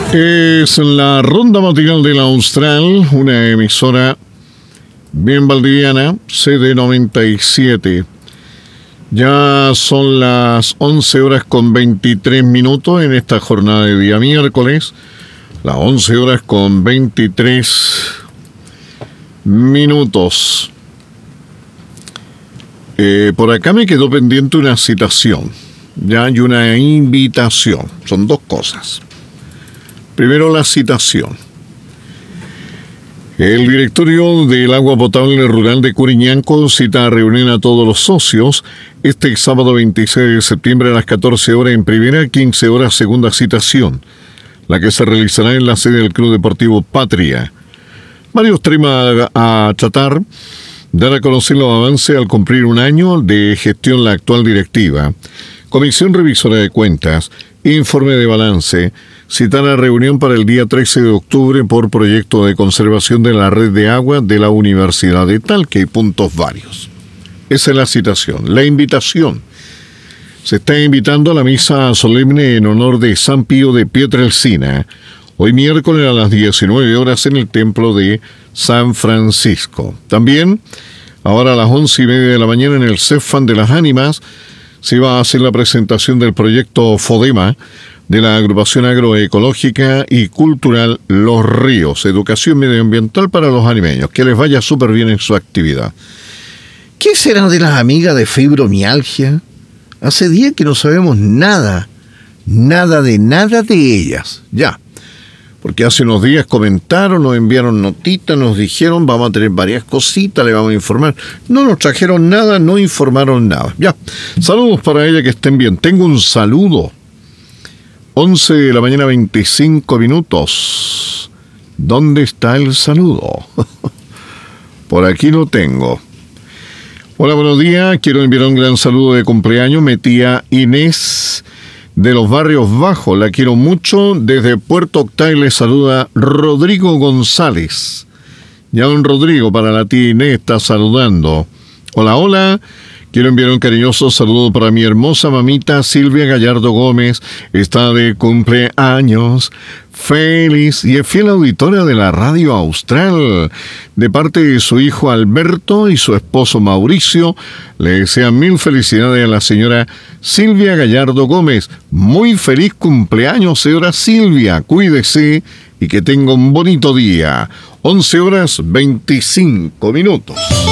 Es la ronda matinal de la Austral, una emisora bien valdiviana, CD97. Ya son las 11 horas con 23 minutos en esta jornada de día miércoles. Las 11 horas con 23 minutos. Por acá me quedó pendiente una citación, ya, y una invitación. Son dos cosas. Primero, la citación. El directorio del agua potable rural de Curiñanco cita a reunir a todos los socios este sábado 26 de septiembre a las 14 horas en primera, 15 horas segunda citación, la que se realizará en la sede del Club Deportivo Patria. Varios temas a tratar: dar a conocer los avances al cumplir un año de gestión la actual directiva, comisión revisora de cuentas, informe de balance, citar a reunión para el día 13 de octubre por proyecto de conservación de la red de agua de la Universidad de Talca y puntos varios. Esa es la citación. La invitación: se está invitando a la misa solemne en honor de San Pío de Pietrelcina, hoy miércoles a las 19 horas en el templo de San Francisco. También, ahora a las 11:30 de la mañana en el CEFAN de las Ánimas, se va a hacer la presentación del proyecto FODEMA de la Agrupación Agroecológica y Cultural Los Ríos, educación medioambiental para los animeños. Que les vaya súper bien en su actividad. ¿Qué será de las amigas de fibromialgia? Hace días que no sabemos nada de ellas. Ya, porque hace unos días comentaron, nos enviaron notitas, nos dijeron vamos a tener varias cositas, le vamos a informar. No nos trajeron nada, no informaron nada. Ya, saludos para ella, que estén bien. Tengo un saludo. 11 de la mañana, 25 minutos. ¿Dónde está el saludo? Por aquí lo tengo. Hola, buenos días. Quiero enviar un gran saludo de cumpleaños. Mi tía Inés, de los Barrios Bajos. La quiero mucho. Desde Puerto Octay le saluda Rodrigo González. Ya don Rodrigo, para la tía Inés, está saludando. Hola, hola. Quiero enviar un cariñoso saludo para mi hermosa mamita Silvia Gallardo Gómez. Está de cumpleaños. Feliz, y es fiel auditora de la Radio Austral. De parte de su hijo Alberto y su esposo Mauricio, le desean mil felicidades a la señora Silvia Gallardo Gómez. Muy feliz cumpleaños, señora Silvia. Cuídese y que tenga un bonito día. 11 horas 25 minutos.